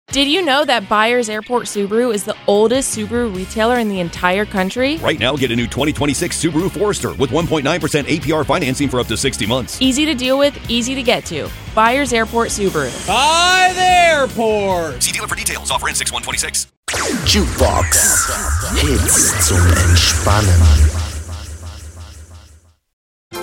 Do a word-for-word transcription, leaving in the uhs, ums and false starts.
Did you know that Byers Airport Subaru is the oldest Subaru retailer in the entire country? Right now, get a new twenty twenty-six Subaru Forester with one point nine percent A P R financing for up to sixty months. Easy to deal with, easy to get to. Byers Airport Subaru. By the airport. See dealer for details. Offer in six one twenty-six. Jukebox. Hits zum Entspannen.